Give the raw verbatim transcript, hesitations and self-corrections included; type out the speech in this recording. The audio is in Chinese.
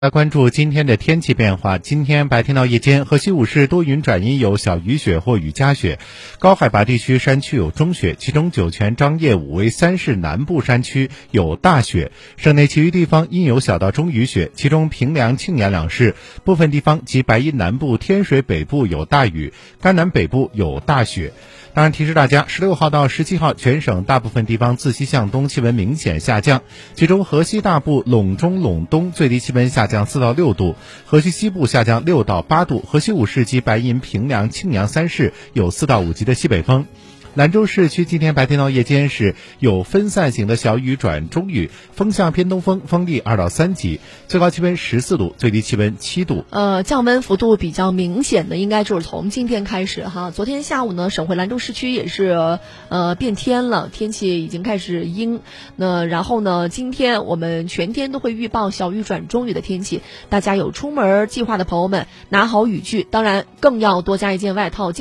来关注今天的天气变化。今天白天到夜间，河西五市多云转阴，有小雨雪或雨夹雪，高海拔地区山区有中雪，其中酒泉、张掖、武威三市南部山区有大雪。省内其余地方阴有小到中雨雪，其中平凉、庆阳两市部分地方及白银南部、天水北部有大雨，甘南北部有大雪。当然提示大家，十六号到十七号全省大部分地方自西向东气温明显下降，其中河西大部、陇中、陇东最低气温下降四到六度，河西西部下降六到八度，河西五市及白银、平凉、庆阳三市有四到五级的西北风。兰州市区今天白天到夜间是有分散型的小雨转中雨，风向偏东风，风力二到三级，最高气温十四度，最低气温七度。 呃，降温幅度比较明显的应该就是从今天开始哈。昨天下午呢，省会兰州市区也是呃变天了，天气已经开始阴。那然后呢，今天我们全天都会预报小雨转中雨的天气，大家有出门计划的朋友们拿好雨具，当然更要多加一件外套。